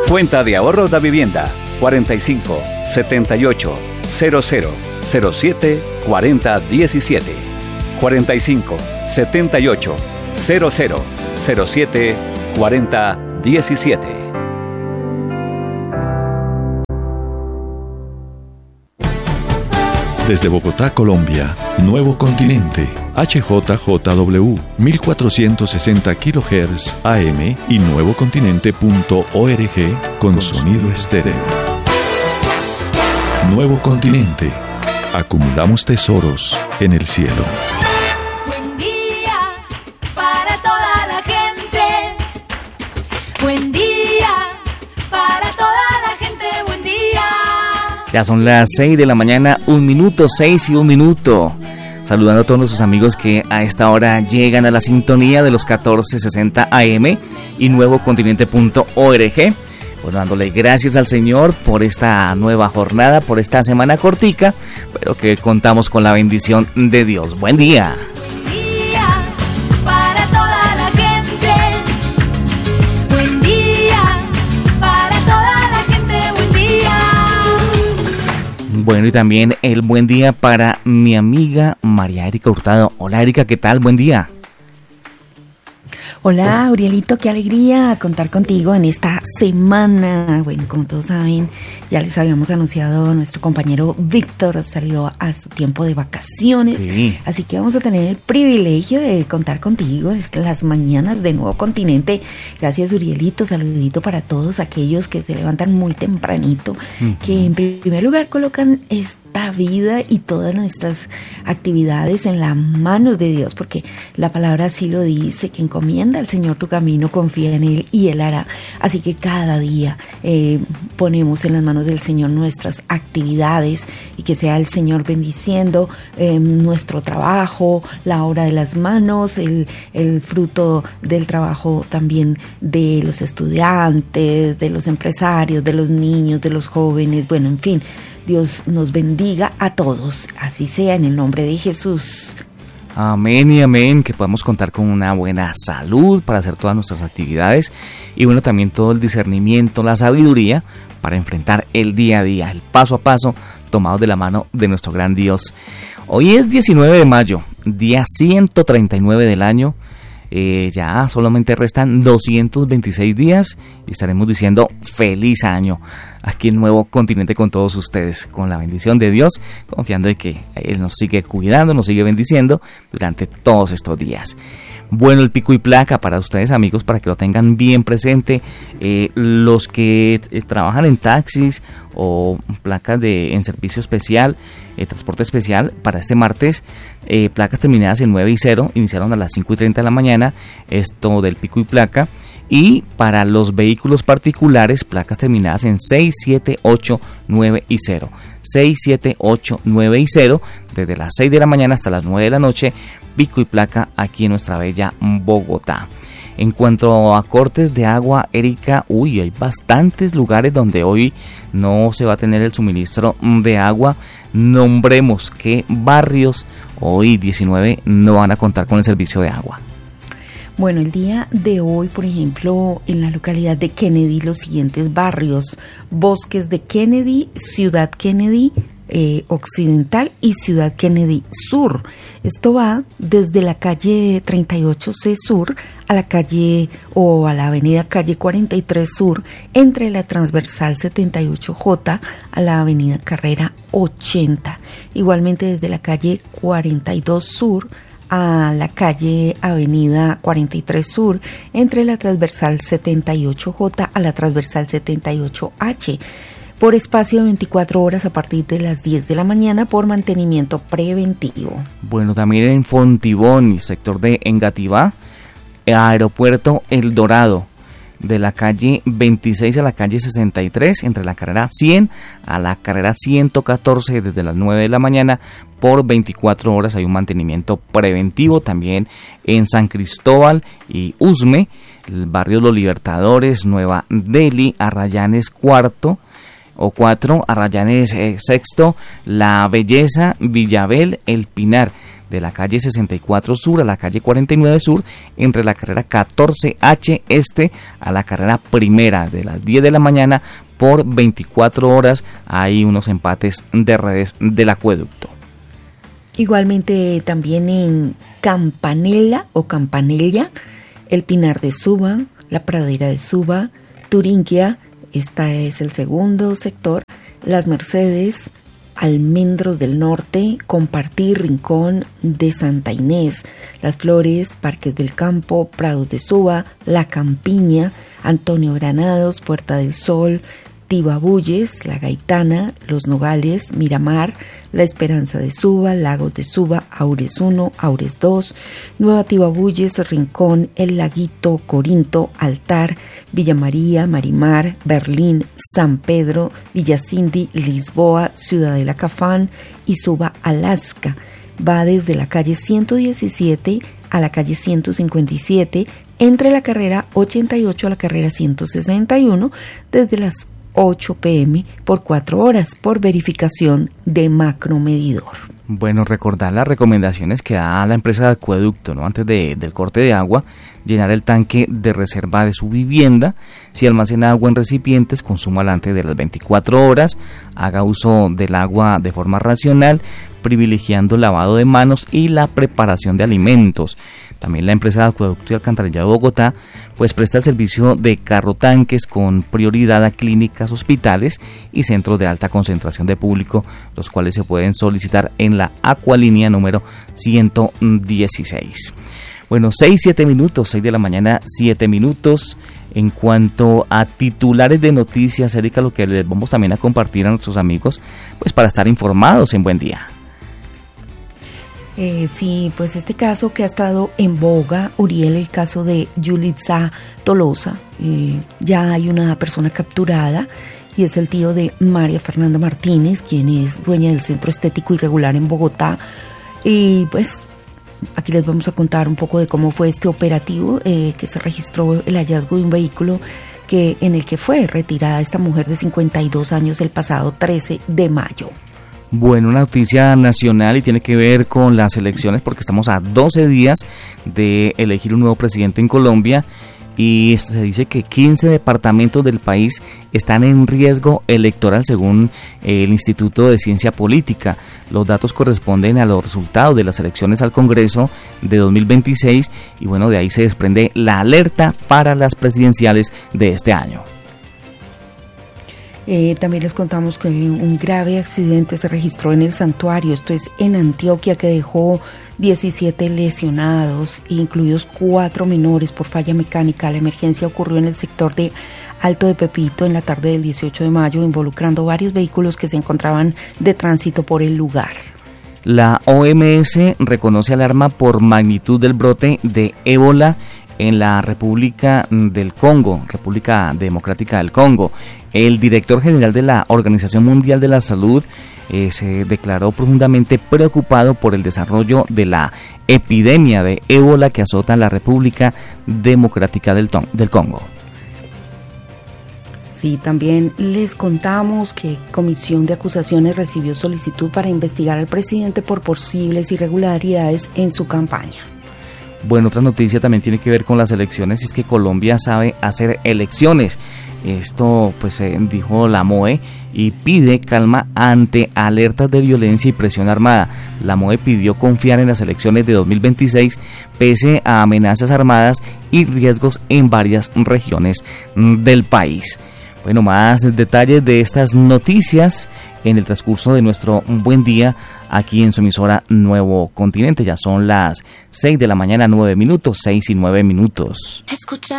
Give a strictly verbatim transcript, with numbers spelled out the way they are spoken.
Cuenta de ahorros da vivienda cuarenta y cinco, setenta y ocho, cero cero, cero siete, cuarenta, diecisiete. cuarenta y cinco, setenta y ocho, cero cero, cero siete, cuarenta, diecisiete. Desde Bogotá, Colombia, Nuevo Continente, H J J W, mil cuatrocientos sesenta kilohertz A M y nuevocontinente punto org con, con sonido estéreo. Nuevo Continente, acumulamos tesoros en el cielo. Buen día para toda la gente. Buen día para toda la gente. Buen día. Ya son las seis de la mañana, un minuto, seis y un minuto. Saludando a todos nuestros amigos que a esta hora llegan a la sintonía de los catorce sesenta A M y nuevocontinente punto org. Bueno, dándole gracias al Señor por esta nueva jornada, por esta semana cortica, pero que contamos con la bendición de Dios. Buen día. Buen día para toda la gente. Buen día para toda la gente. Buen día. Bueno, y también el buen día para mi amiga María Erika Hurtado. Hola Erika, ¿qué tal? Buen día. Hola, Urielito, qué alegría contar contigo en esta semana. Bueno, como todos saben, ya les habíamos anunciado, nuestro compañero Víctor salió a su tiempo de vacaciones. Sí. Así que vamos a tener el privilegio de contar contigo en las mañanas de Nuevo Continente. Gracias, Urielito, saludito para todos aquellos que se levantan muy tempranito, uh-huh. que en primer lugar colocan esta vida y todas nuestras actividades en las manos de Dios, porque la palabra así lo dice, que encomienda al Señor tu camino, confía en Él y Él hará. Así que cada día eh, ponemos en las manos del Señor nuestras actividades y que sea el Señor bendiciendo eh, nuestro trabajo, la obra de las manos, el, el fruto del trabajo también de los estudiantes, de los empresarios, de los niños, de los jóvenes, bueno, en fin. Dios nos bendiga a todos, así sea en el nombre de Jesús. Amén y amén, que podamos contar con una buena salud para hacer todas nuestras actividades y bueno, también todo el discernimiento, la sabiduría para enfrentar el día a día, el paso a paso, tomados de la mano de nuestro gran Dios. Hoy es diecinueve de mayo, día ciento treinta y nueve del año. Eh, ya solamente restan doscientos veintiséis días y estaremos diciendo feliz año aquí en Nuevo Continente con todos ustedes, con la bendición de Dios, confiando en que Él nos sigue cuidando, nos sigue bendiciendo durante todos estos días. Bueno, el pico y placa para ustedes, amigos, para que lo tengan bien presente, eh, los que eh, trabajan en taxis o placas de en servicio especial, eh, transporte especial, para este martes, eh, placas terminadas en nueve y cero, iniciaron a las cinco y treinta de la mañana, esto del pico y placa, y para los vehículos particulares, placas terminadas en seis, siete, ocho, nueve y cero. seis, siete, ocho, nueve y cero, desde las seis de la mañana hasta las nueve de la noche, pico y placa aquí en nuestra bella Bogotá. En cuanto a cortes de agua, Erika, uy, hay bastantes lugares donde hoy no se va a tener el suministro de agua. Nombremos qué barrios hoy diecinueve no van a contar con el servicio de agua. Bueno, el día de hoy, por ejemplo, en la localidad de Kennedy, los siguientes barrios: Bosques de Kennedy, Ciudad Kennedy eh, Occidental y Ciudad Kennedy Sur. Esto va desde la calle treinta y ocho C Sur a la calle o a la avenida calle cuarenta y tres Sur, entre la transversal setenta y ocho J a la avenida Carrera ochenta. Igualmente desde la calle cuarenta y dos Sur a la calle avenida cuarenta y tres Sur, entre la transversal setenta y ocho J a la transversal setenta y ocho H, por espacio de veinticuatro horas a partir de las diez de la mañana por mantenimiento preventivo. Bueno, también en Fontibón, sector de Engativá, Aeropuerto El Dorado, de la calle veintiséis a la calle sesenta y tres, entre la carrera cien a la carrera ciento catorce, desde las nueve de la mañana por veinticuatro horas hay un mantenimiento preventivo. También en San Cristóbal y Usme, el barrio Los Libertadores, Nueva Delhi, Arrayanes cuarto o cuatro, Arrayanes eh, sexto, La Belleza, Villabel, El Pinar, de la calle sesenta y cuatro Sur a la calle cuarenta y nueve Sur, entre la carrera catorce H Este a la carrera Primera, de las diez de la mañana por veinticuatro horas. Hay unos empates de redes del acueducto. Igualmente también en Campanella o Campanella, el Pinar de Suba, la Pradera de Suba, Turinquia, este es el segundo sector, Las Mercedes, Almendros del Norte, Compartir, Rincón de Santa Inés, Las Flores, Parques del Campo, Prados de Suba, La Campiña, Antonio Granados, Puerta del Sol, Tibabuyes, La Gaitana, Los Nogales, Miramar, La Esperanza de Suba, Lagos de Suba, Aures uno, Aures dos, Nueva Tibabuyes, Rincón, El Laguito, Corinto, Altar, Villa María, Marimar, Berlín, San Pedro, Villa Cindy, Lisboa, Ciudadela Cafán y Suba, Alaska. Va desde la calle ciento diecisiete a la calle ciento cincuenta y siete, entre la carrera ochenta y ocho a la carrera ciento sesenta y uno, desde las ocho pe eme por cuatro horas por verificación de macromedidor. Bueno, recordar las recomendaciones que da la empresa de acueducto, ¿no? Antes de, del corte de agua, llenar el tanque de reserva de su vivienda. Si almacena agua en recipientes, consúmala antes de las veinticuatro horas. Haga uso del agua de forma racional, privilegiando el lavado de manos y la preparación de alimentos. También la empresa de acueducto y alcantarillado de Bogotá pues presta el servicio de carro tanques con prioridad a clínicas, hospitales y centros de alta concentración de público, los cuales se pueden solicitar en la Acualínea número ciento dieciséis. Bueno, seis, siete minutos, seis de la mañana, siete minutos. En cuanto a titulares de noticias, Erika, lo que les vamos también a compartir a nuestros amigos, pues para estar informados en Buen Día. Eh, sí, pues este caso que ha estado en boga, Uriel, el caso de Yulitza Tolosa, eh, ya hay una persona capturada y es el tío de María Fernanda Martínez, quien es dueña del Centro Estético Irregular en Bogotá. Y pues aquí les vamos a contar un poco de cómo fue este operativo, eh, que se registró el hallazgo de un vehículo que en el que fue retirada esta mujer de cincuenta y dos años el pasado trece de mayo. Bueno, una noticia nacional y tiene que ver con las elecciones porque estamos a doce días de elegir un nuevo presidente en Colombia y se dice que quince departamentos del país están en riesgo electoral según el Instituto de Ciencia Política. Los datos corresponden a los resultados de las elecciones al Congreso de dos mil veintiséis y bueno, de ahí se desprende la alerta para las presidenciales de este año. Eh, también les contamos que un grave accidente se registró en el santuario, esto es en Antioquia, que dejó diecisiete lesionados, incluidos cuatro menores por falla mecánica. La emergencia ocurrió en el sector de Alto de Pepito en la tarde del dieciocho de mayo, involucrando varios vehículos que se encontraban de tránsito por el lugar. La O M S reconoce alarma por magnitud del brote de ébola en la República del Congo, República Democrática del Congo. El director general de la Organización Mundial de la Salud eh, se declaró profundamente preocupado por el desarrollo de la epidemia de ébola que azota la República Democrática del, ton- del Congo. Sí, también les contamos que Comisión de Acusaciones recibió solicitud para investigar al presidente por posibles irregularidades en su campaña. Bueno, otra noticia también tiene que ver con las elecciones, y es que Colombia sabe hacer elecciones. Esto pues eh, dijo la M O E y pide calma ante alertas de violencia y presión armada. La M O E pidió confiar en las elecciones de dos mil veintiséis pese a amenazas armadas y riesgos en varias regiones del país. Bueno, más detalles de estas noticias en el transcurso de nuestro Buen Día aquí en su emisora Nuevo Continente. Ya son las seis de la mañana, nueve minutos, seis y nueve minutos. Escucha.